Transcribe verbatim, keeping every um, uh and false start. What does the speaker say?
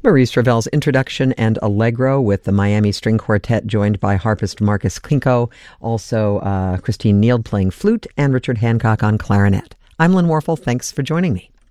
Maurice Ravel's introduction and Allegro with the Miami String Quartet, joined by harpist Marcus Klinko, also uh, Christine Neild playing flute, and Richard Hancock on clarinet. I'm Lynn Warfel. Thanks for joining me.